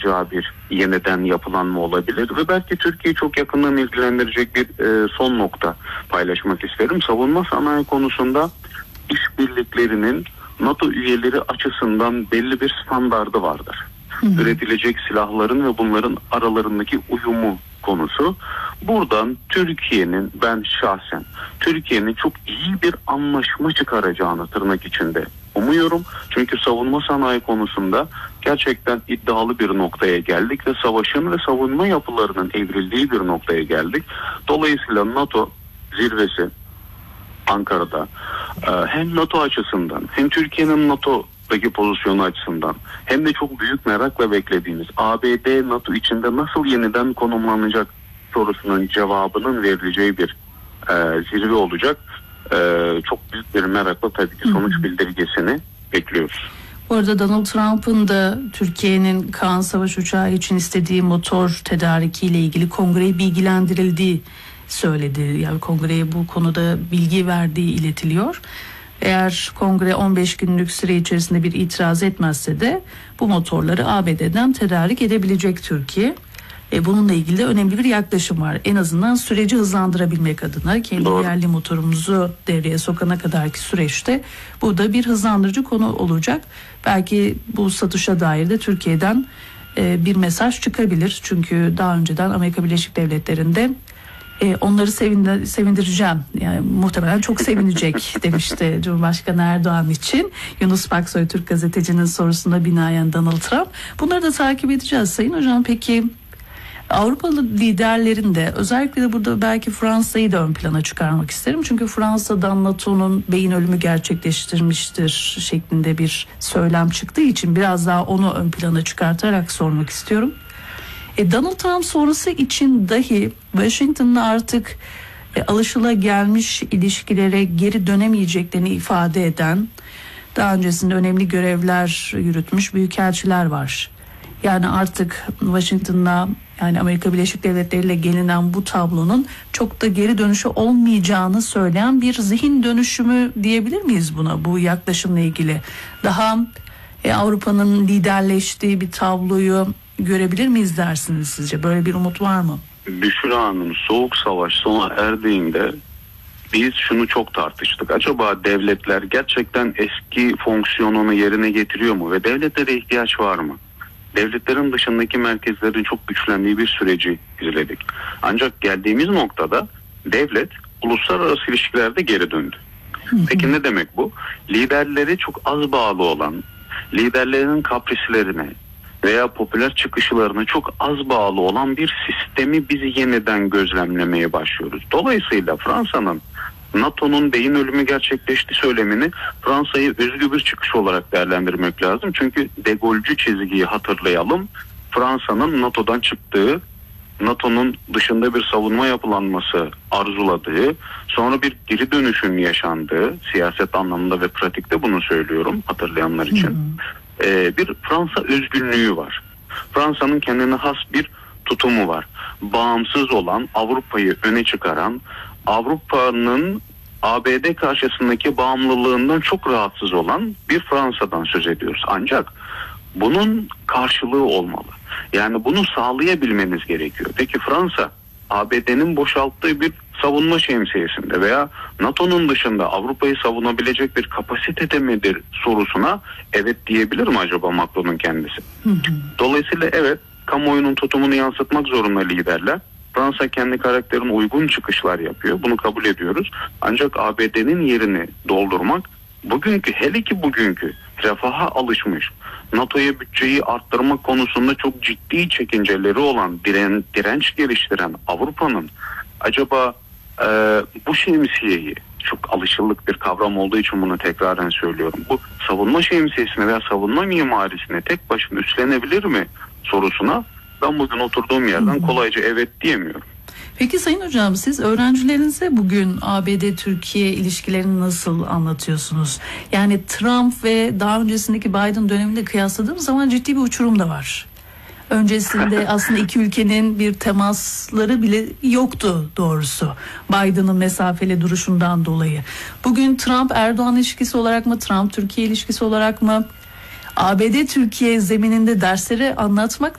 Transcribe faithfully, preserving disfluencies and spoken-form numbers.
sağlanacağı bir yeniden yapılanma olabilir ve belki Türkiye'yi çok yakından ilgilendirecek bir e, son nokta paylaşmak isterim. Savunma sanayi konusunda işbirliklerinin NATO üyeleri açısından belli bir standardı vardır. Hı hı. Üretilecek silahların ve bunların aralarındaki uyumu konusu. Buradan Türkiye'nin, ben şahsen Türkiye'nin çok iyi bir anlaşma çıkaracağını tırnak içinde umuyorum. Çünkü savunma sanayi konusunda gerçekten iddialı bir noktaya geldik ve savaşın ve savunma yapılarının evrildiği bir noktaya geldik. Dolayısıyla NATO zirvesi Ankara'da hem NATO açısından hem Türkiye'nin NATO'daki pozisyonu açısından hem de çok büyük merakla beklediğimiz A B D NATO içinde nasıl yeniden konumlanacak sorusunun cevabının verileceği bir e, zirve olacak. E, çok büyük bir merakla tabii ki sonuç bildirgesini bekliyoruz. Bu arada Donald Trump'ın da Türkiye'nin Kaan Savaş Uçağı için istediği motor tedarikiyle ilgili kongreye bilgilendirildiği söyledi. Yani kongreye bu konuda bilgi verdiği iletiliyor. Eğer kongre on beş günlük süre içerisinde bir itiraz etmezse de bu motorları A B D'den tedarik edebilecek Türkiye. E bununla ilgili de önemli bir yaklaşım var. En azından süreci hızlandırabilmek adına kendi Doğru. yerli motorumuzu devreye sokana kadarki süreçte bu da bir hızlandırıcı konu olacak. Belki bu satışa dair de Türkiye'den e, bir mesaj çıkabilir. Çünkü daha önceden Amerika Birleşik Devletleri'nde e, onları sevindir, sevindireceğim. Yani muhtemelen çok sevinecek demişti Cumhurbaşkanı Erdoğan için. Yunus Paksoy Türk gazetecinin sorusuna binaen Donald Trump. Bunları da takip edeceğiz Sayın Hocam. Peki Avrupalı liderlerin de özellikle de burada belki Fransa'yı da ön plana çıkarmak isterim. Çünkü Fransa'dan NATO'nun beyin ölümü gerçekleştirmiştir şeklinde bir söylem çıktığı için biraz daha onu ön plana çıkartarak sormak istiyorum. E, Donald Trump sonrası için dahi Washington'la artık e, alışılagelmiş ilişkilere geri dönemeyeceklerini ifade eden, daha öncesinde önemli görevler yürütmüş büyükelçiler var. Yani artık Washington'la, yani Amerika Birleşik Devletleri ile gelinen bu tablonun çok da geri dönüşü olmayacağını söyleyen bir zihin dönüşümü diyebilir miyiz buna, bu yaklaşımla ilgili? Daha e, Avrupa'nın liderleştiği bir tabloyu görebilir miyiz dersiniz sizce? Böyle bir umut var mı? Büşra Hanım, Soğuk Savaş sona erdiğinde biz şunu çok tartıştık. Acaba devletler gerçekten eski fonksiyonunu yerine getiriyor mu ve devletlere ihtiyaç var mı? Devletlerin dışındaki merkezlerin çok güçlendiği bir süreci izledik. Ancak geldiğimiz noktada devlet uluslararası ilişkilerde geri döndü. Peki ne demek bu? Liderleri çok az bağlı olan, liderlerinin kaprislerine veya popüler çıkışlarına çok az bağlı olan bir sistemi biz yeniden gözlemlemeye başlıyoruz. Dolayısıyla Fransa'nın NATO'nun beyin ölümü gerçekleşti söylemini Fransa'yı özgü bir çıkış olarak değerlendirmek lazım. Çünkü De Gaulle'cü çizgiyi hatırlayalım. Fransa'nın NATO'dan çıktığı, NATO'nun dışında bir savunma yapılanması arzuladığı, sonra bir geri dönüşün yaşandığı, siyaset anlamında ve pratikte bunu söylüyorum hatırlayanlar için, ee, bir Fransa özgünlüğü var. Fransa'nın kendine has bir tutumu var. Bağımsız olan, Avrupa'yı öne çıkaran, Avrupa'nın A B D karşısındaki bağımlılığından çok rahatsız olan bir Fransa'dan söz ediyoruz. Ancak bunun karşılığı olmalı. Yani bunu sağlayabilmeniz gerekiyor. Peki Fransa A B D'nin boşalttığı bir savunma şemsiyesinde veya NATO'nun dışında Avrupa'yı savunabilecek bir kapasitede midir sorusuna evet diyebilir mi acaba Macron'un kendisi? Hı hı. Dolayısıyla evet, kamuoyunun tutumunu yansıtmak zorunda liderler. Fransa kendi karakterine uygun çıkışlar yapıyor. Bunu kabul ediyoruz. Ancak A B D'nin yerini doldurmak, bugünkü, hele ki bugünkü refaha alışmış, NATO'ya bütçeyi arttırmak konusunda çok ciddi çekinceleri olan, diren, direnç geliştiren Avrupa'nın acaba e, bu şemsiyeyi, çok alışıldık bir kavram olduğu için bunu tekraren söylüyorum, bu savunma şemsiyesine veya savunma mimarisine tek başına üstlenebilir mi sorusuna ben bugün oturduğum yerden kolayca evet diyemiyorum. Peki Sayın Hocam, siz öğrencilerinize bugün A B D-Türkiye ilişkilerini nasıl anlatıyorsunuz? Yani Trump ve daha öncesindeki Biden döneminde kıyasladığımız zaman ciddi bir uçurum da var. Öncesinde aslında iki ülkenin bir temasları bile yoktu doğrusu, Biden'ın mesafeli duruşundan dolayı. Bugün Trump-Erdoğan ilişkisi olarak mı, Trump-Türkiye ilişkisi olarak mı, A B D-Türkiye zemininde dersleri anlatmak